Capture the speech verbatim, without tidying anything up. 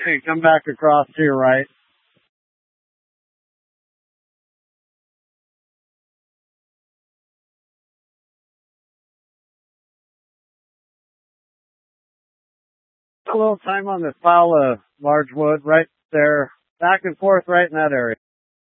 Okay, come back across to your right. A little time on this pile of large wood right there, back and forth right in that area.